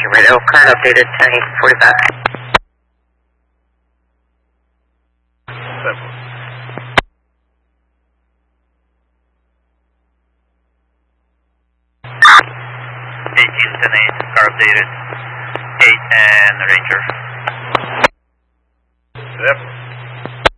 Radio, current updated 10:45. Simple. 18-10-8, car updated. 8 and Ranger. Zip.